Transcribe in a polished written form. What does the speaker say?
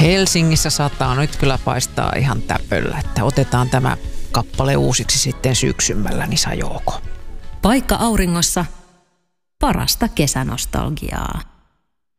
Helsingissä sataa, nyt kyllä paistaa ihan täpöllä, että otetaan tämä kappale uusiksi sitten syksymmällä, niin Sajoko. Paikka auringossa, parasta kesänostalgiaa.